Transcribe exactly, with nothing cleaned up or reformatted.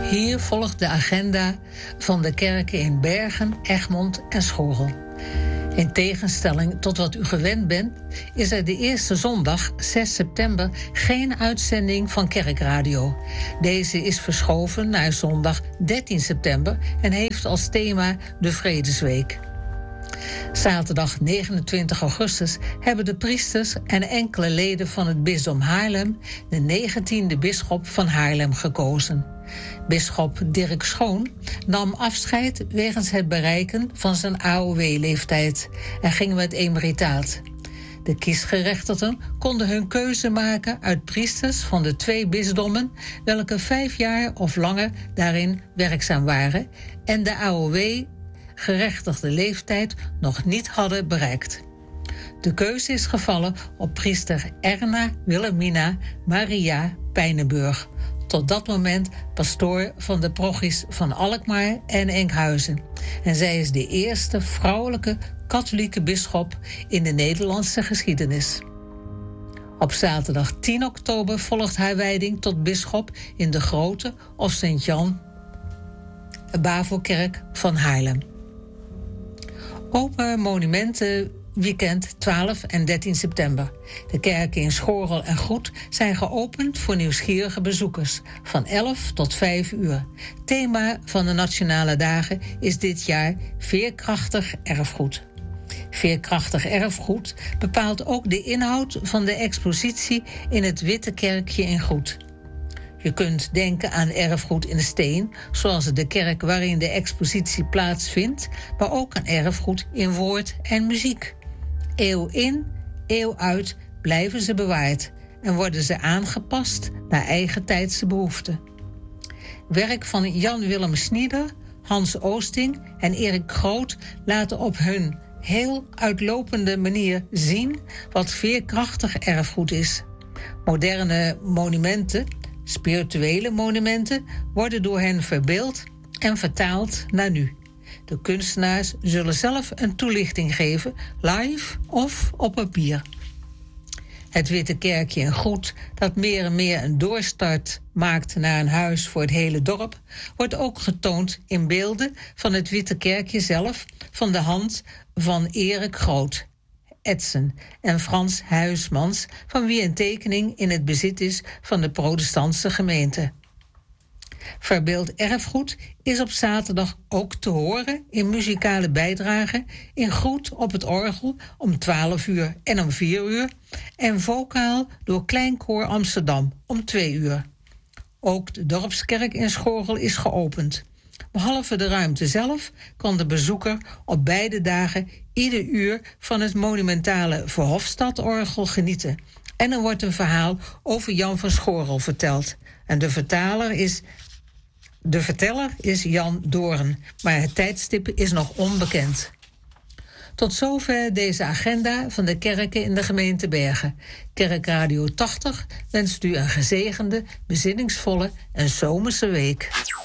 Hier volgt de agenda van de kerken in Bergen, Egmond en Schorrel. In tegenstelling tot wat u gewend bent, is er de eerste zondag, zes september, geen uitzending van Kerkradio. Deze is verschoven naar zondag dertien september en heeft als thema de Vredesweek. Zaterdag negenentwintig augustus hebben de priesters en enkele leden van het bisdom Haarlem de negentiende bisschop van Haarlem gekozen. Bisschop Dirk Schoon nam afscheid wegens het bereiken van zijn A O W-leeftijd en ging met emeritaat. De kiesgerechtigden konden hun keuze maken uit priesters van de twee bisdommen, welke vijf jaar of langer daarin werkzaam waren en de A O W-gerechtigde leeftijd nog niet hadden bereikt. De keuze is gevallen op priester Erna Wilhelmina Maria Pijnenburg, tot dat moment pastoor van de parochies van Alkmaar en Enkhuizen. En zij is de eerste vrouwelijke katholieke bisschop in de Nederlandse geschiedenis. Op zaterdag tien oktober volgt haar wijding tot bisschop in de Grote of Sint-Jan Bavelkerk van Haarlem. Open Monumenten Weekend twaalf en dertien september. De kerken in Schorrel en Goed zijn geopend voor nieuwsgierige bezoekers van elf tot vijf uur. Thema van de Nationale Dagen is dit jaar veerkrachtig erfgoed. Veerkrachtig erfgoed bepaalt ook de inhoud van de expositie in het Witte Kerkje in Goed. Je kunt denken aan erfgoed in steen, zoals de kerk waarin de expositie plaatsvindt, maar ook aan erfgoed in woord en muziek. Eeuw in, eeuw uit blijven ze bewaard en worden ze aangepast naar eigen tijdse behoeften. Werk van Jan Willem Snieder, Hans Oosting en Erik Groot laten op hun heel uitlopende manier zien wat veerkrachtig erfgoed is. Moderne monumenten, spirituele monumenten, worden door hen verbeeld en vertaald naar nu. De kunstenaars zullen zelf een toelichting geven, live of op papier. Het Witte Kerkje in Goed, dat meer en meer een doorstart maakt naar een huis voor het hele dorp, wordt ook getoond in beelden van het Witte Kerkje zelf, van de hand van Erik Groot, Edsen en Frans Huismans, van wie een tekening in het bezit is van de protestantse gemeente. Verbeeld erfgoed is op zaterdag ook te horen in muzikale bijdragen in Goed op het orgel om twaalf uur en om vier uur en vocaal door Kleinkoor Amsterdam om twee uur. Ook de dorpskerk in Schorrel is geopend. Behalve de ruimte zelf kan de bezoeker op beide dagen ieder uur van het monumentale Verhofstadorgel genieten. En er wordt een verhaal over Jan van Schorrel verteld. En de vertaler is De verteller is Jan Doorn, maar het tijdstip is nog onbekend. Tot zover deze agenda van de kerken in de gemeente Bergen. Kerkradio tachtig wenst u een gezegende, bezinningsvolle en zomerse week.